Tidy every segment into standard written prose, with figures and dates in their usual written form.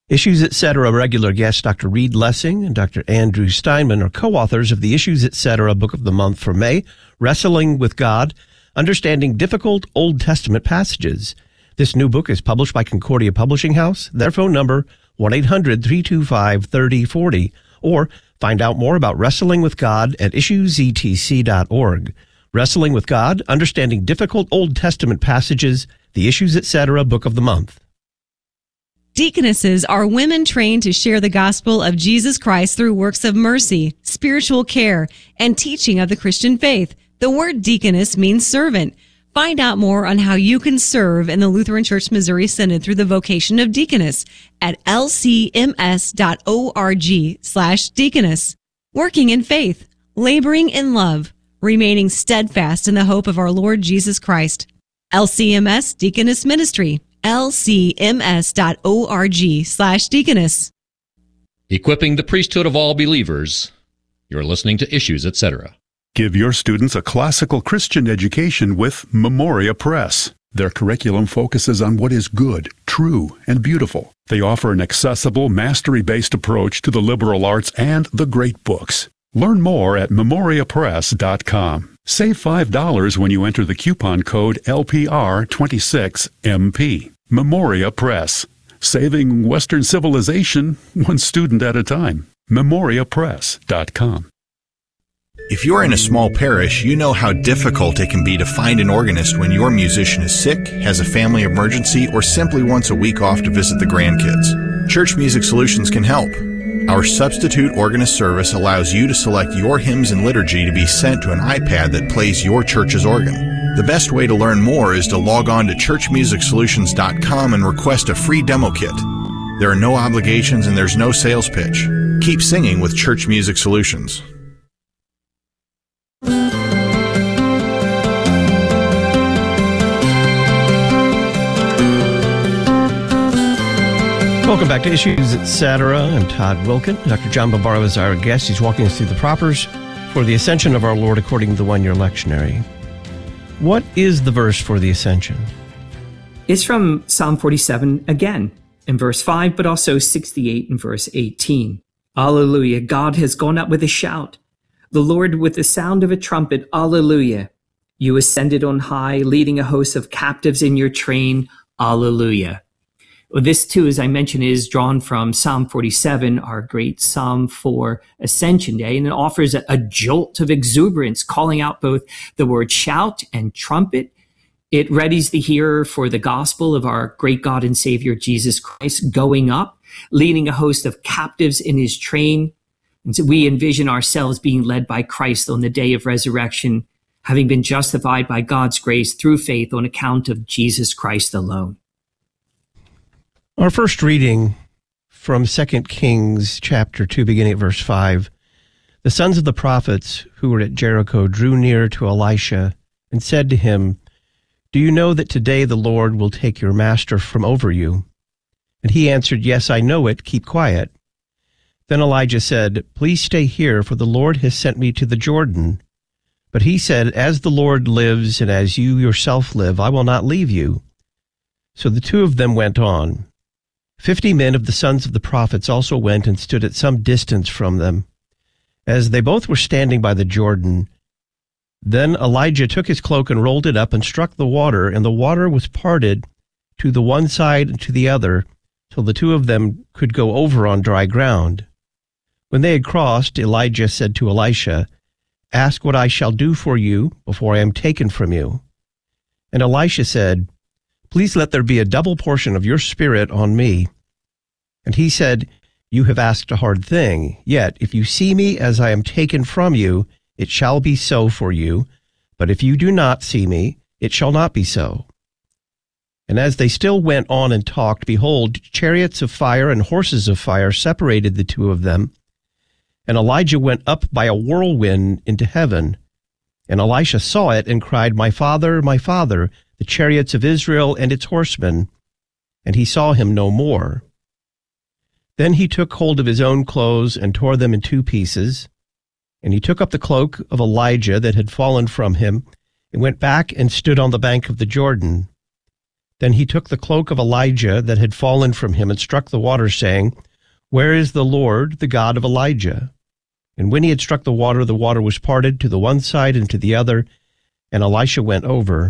Issues Etc. regular guests Dr. Reed Lessing and Dr. Andrew Steinman are co-authors of the Issues Etc. Book of the Month for May, Wrestling with God, Understanding Difficult Old Testament Passages. This new book is published by Concordia Publishing House. Their phone number, 1-800-325-3040, or find out more about Wrestling with God at issuesetc.org. Wrestling with God, Understanding Difficult Old Testament Passages, the Issues Etc. Book of the Month. Deaconesses are women trained to share the gospel of Jesus Christ through works of mercy, spiritual care, and teaching of the Christian faith. The word deaconess means servant. Find out more on how you can serve in the Lutheran Church Missouri Synod through the vocation of deaconess at lcms.org/deaconess. Working in faith, laboring in love, remaining steadfast in the hope of our Lord Jesus Christ. LCMS Deaconess Ministry. lcms.org/deaconess. Equipping the priesthood of all believers. You're listening to Issues, Etc. Give your students a classical Christian education with Memoria Press. Their curriculum focuses on what is good, true, and beautiful. They offer an accessible, mastery-based approach to the liberal arts and the great books. Learn more at memoriapress.com. Save $5 when you enter the coupon code LPR26MP. Memoria Press. Saving Western civilization one student at a time. memoriapress.com. If you're in a small parish, you know how difficult it can be to find an organist when your musician is sick, has a family emergency, or simply wants a week off to visit the grandkids. Church Music Solutions can help. Our substitute organist service allows you to select your hymns and liturgy to be sent to an iPad that plays your church's organ. The best way to learn more is to log on to churchmusicsolutions.com and request a free demo kit. There are no obligations and there's no sales pitch. Keep singing with Church Music Solutions. Welcome back to Issues Etc. I'm Todd Wilkin. Dr. John Barbaro is our guest. He's walking us through the propers for the Ascension of our Lord according to the one-year lectionary. What is the verse for the Ascension? It's from Psalm 47 again in verse 5, but also 68 in verse 18. Alleluia. God has gone up with a shout. The Lord with the sound of a trumpet. Alleluia. You ascended on high, leading a host of captives in your train. Alleluia. Well, this too, as I mentioned, is drawn from Psalm 47, our great psalm for Ascension Day, and it offers a jolt of exuberance, calling out both the word shout and trumpet. It readies the hearer for the gospel of our great God and Savior, Jesus Christ, going up, leading a host of captives in his train. And so we envision ourselves being led by Christ on the day of resurrection, having been justified by God's grace through faith on account of Jesus Christ alone. Our first reading from 2 Kings chapter 2, beginning at verse 5. The sons of the prophets who were at Jericho drew near to Elisha and said to him, Do you know that today the Lord will take your master from over you? And he answered, Yes, I know it. Keep quiet. Then Elijah said, Please stay here, for the Lord has sent me to the Jordan. But he said, As the Lord lives and as you yourself live, I will not leave you. So the two of them went on. 50 men of the sons of the prophets also went and stood at some distance from them. As they both were standing by the Jordan, then Elijah took his cloak and rolled it up and struck the water, and the water was parted to the one side and to the other, till the two of them could go over on dry ground. When they had crossed, Elijah said to Elisha, Ask what I shall do for you before I am taken from you. And Elisha said, Please let there be a double portion of your spirit on me. And he said, You have asked a hard thing. Yet, if you see me as I am taken from you, it shall be so for you. But if you do not see me, it shall not be so. And as they still went on and talked, behold, chariots of fire and horses of fire separated the two of them. And Elijah went up by a whirlwind into heaven. And Elisha saw it and cried, My father, the chariots of Israel and its horsemen. And he saw him no more. Then he took hold of his own clothes and tore them in two pieces. And he took up the cloak of Elijah that had fallen from him, and went back and stood on the bank of the Jordan. Then he took the cloak of Elijah that had fallen from him and struck the water, saying, Where is the Lord, the God of Elijah? And when he had struck the water was parted to the one side and to the other, and Elisha went over.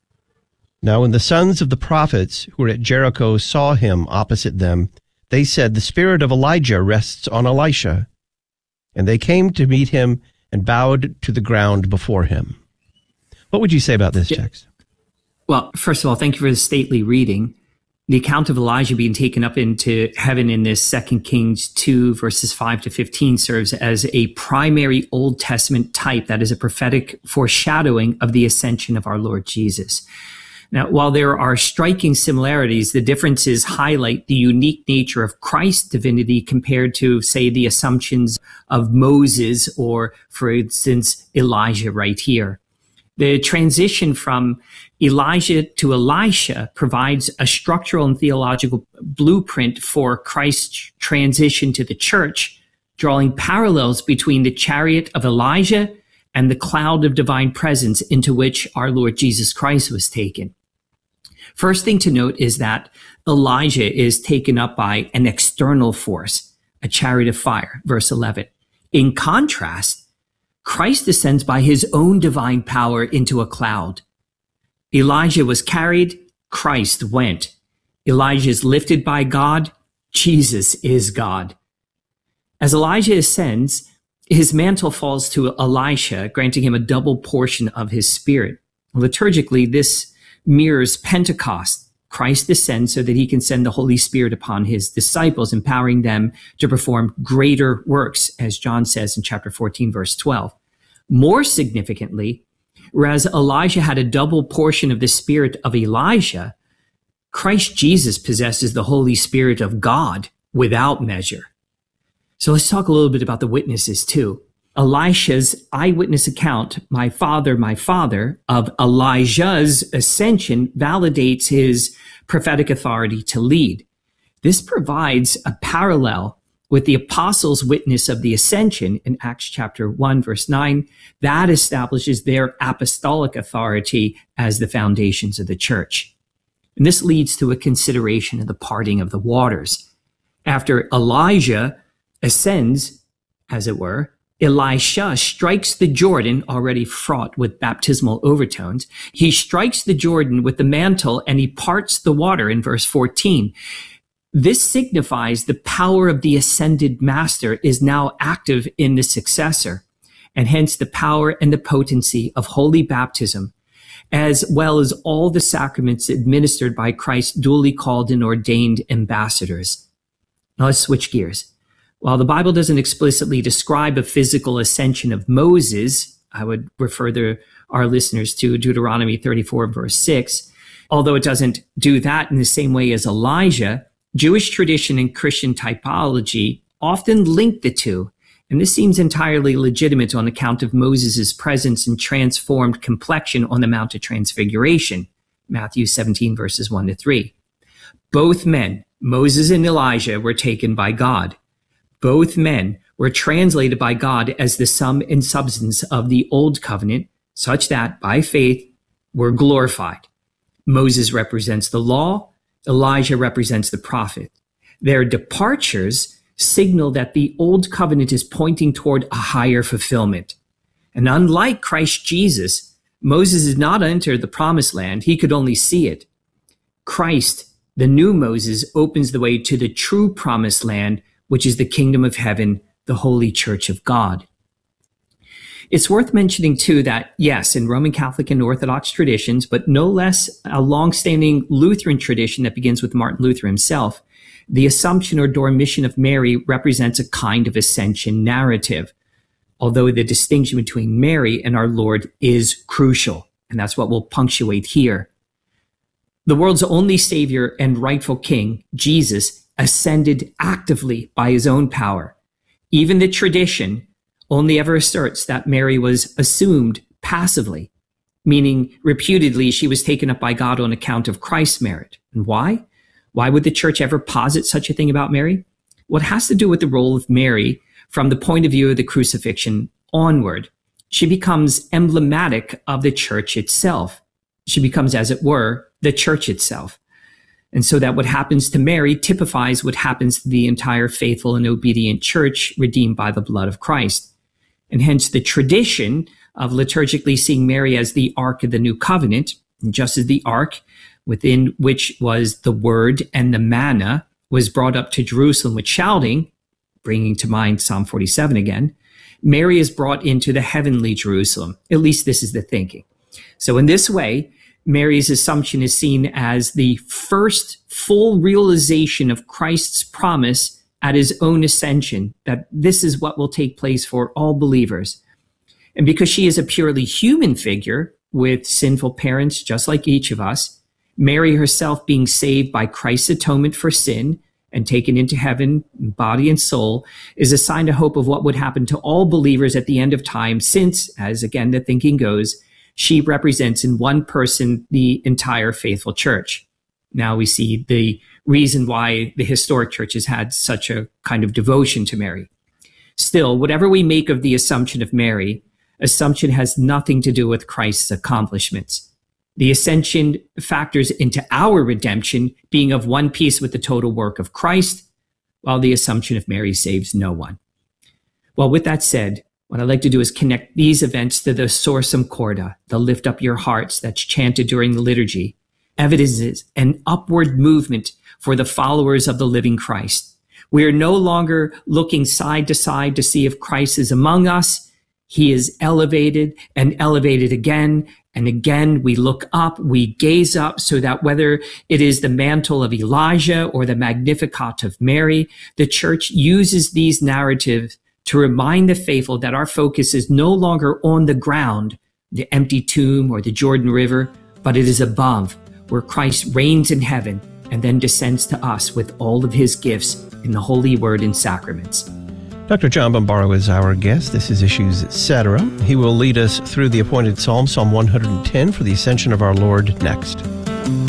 Now when the sons of the prophets who were at Jericho saw him opposite them, they said, The spirit of Elijah rests on Elisha. And they came to meet him and bowed to the ground before him. What would you say about this text? Well, first of all, thank you for the stately reading. The account of Elijah being taken up into heaven in this 2 Kings 2, verses 5 to 15, serves as a primary Old Testament type that is a prophetic foreshadowing of the ascension of our Lord Jesus. Now, while there are striking similarities, the differences highlight the unique nature of Christ's divinity compared to, say, the assumptions of Moses or, for instance, Elijah right here. The transition from Elijah to Elisha provides a structural and theological blueprint for Christ's transition to the church, drawing parallels between the chariot of Elijah and the cloud of divine presence into which our Lord Jesus Christ was taken. First thing to note is that Elijah is taken up by an external force, a chariot of fire, verse 11. In contrast, Christ descends by his own divine power into a cloud. Elijah was carried, Christ went. Elijah is lifted by God, Jesus is God. As Elijah ascends, his mantle falls to Elisha, granting him a double portion of his spirit. Liturgically, this mirrors Pentecost. Christ descends so that he can send the Holy Spirit upon his disciples, empowering them to perform greater works, as John says in chapter 14, verse 12. More significantly, whereas Elijah had a double portion of the spirit of Elijah, Christ Jesus possesses the Holy Spirit of God without measure. So let's talk a little bit about the witnesses too. Elisha's eyewitness account, my father, of Elijah's ascension validates his prophetic authority to lead. This provides a parallel with the apostles' witness of the ascension in Acts chapter 1, verse 9. That establishes their apostolic authority as the foundations of the church. And this leads to a consideration of the parting of the waters. After Elijah ascends, as it were, Elisha strikes the Jordan, already fraught with baptismal overtones. He strikes the Jordan with the mantle and he parts the water in verse 14. This signifies the power of the ascended master is now active in the successor, and hence the power and the potency of holy baptism, as well as all the sacraments administered by Christ's duly called and ordained ambassadors. Now let's switch gears. While the Bible doesn't explicitly describe a physical ascension of Moses, I would refer our listeners to Deuteronomy 34, verse 6. Although it doesn't do that in the same way as Elijah, Jewish tradition and Christian typology often link the two, and this seems entirely legitimate on account of Moses' presence and transformed complexion on the Mount of Transfiguration, Matthew 17, verses 1 to 3. Both men, Moses and Elijah, were taken by God. Both men were translated by God as the sum and substance of the old covenant, such that, by faith, we're glorified. Moses represents the law, Elijah represents the prophet. Their departures signal that the old covenant is pointing toward a higher fulfillment. And unlike Christ Jesus, Moses did not enter the promised land. He could only see it. Christ, the new Moses, opens the way to the true promised land, which is the kingdom of heaven, the holy church of God. It's worth mentioning, too, that, yes, in Roman Catholic and Orthodox traditions, but no less a long-standing Lutheran tradition that begins with Martin Luther himself, the Assumption or Dormition of Mary represents a kind of ascension narrative, although the distinction between Mary and our Lord is crucial, and that's what we'll punctuate here. The world's only Savior and rightful King, Jesus, ascended actively by his own power. Even the tradition only ever asserts that Mary was assumed passively, meaning reputedly she was taken up by God on account of Christ's merit. And why? Why would the church ever posit such a thing about Mary? Well, it has to do with the role of Mary from the point of view of the crucifixion onward. She becomes emblematic of the church itself. She becomes, as it were, the church itself. And so that what happens to Mary typifies what happens to the entire faithful and obedient church redeemed by the blood of Christ. And hence the tradition of liturgically seeing Mary as the Ark of the New Covenant, just as the Ark within which was the Word and the manna was brought up to Jerusalem with shouting, bringing to mind Psalm 47 again, Mary is brought into the heavenly Jerusalem. At least this is the thinking. So in this way, Mary's assumption is seen as the first full realization of Christ's promise at his own ascension, that this is what will take place for all believers. And because she is a purely human figure with sinful parents, just like each of us, Mary herself being saved by Christ's atonement for sin and taken into heaven, body and soul, is a sign of hope of what would happen to all believers at the end of time, since, as again the thinking goes, she represents in one person the entire faithful church. Now we see the reason why the historic church has had such a kind of devotion to Mary. Still, whatever we make of the Assumption of Mary, Assumption has nothing to do with Christ's accomplishments. The Ascension factors into our redemption being of one piece with the total work of Christ, while the Assumption of Mary saves no one. Well, with that said, what I'd like to do is connect these events to the Sursum Corda, the lift up your hearts that's chanted during the liturgy, evidences an upward movement for the followers of the living Christ. We are no longer looking side to side to see if Christ is among us. He is elevated and elevated again. And again, we look up, we gaze up, so that whether it is the mantle of Elijah or the Magnificat of Mary, the church uses these narratives to remind the faithful that our focus is no longer on the ground, the empty tomb or the Jordan River, but it is above, where Christ reigns in heaven and then descends to us with all of his gifts in the Holy Word and sacraments. Dr. John Bombaro is our guest. This is Issues, Etc. He will lead us through the appointed psalm, Psalm 110, for the Ascension of our Lord next.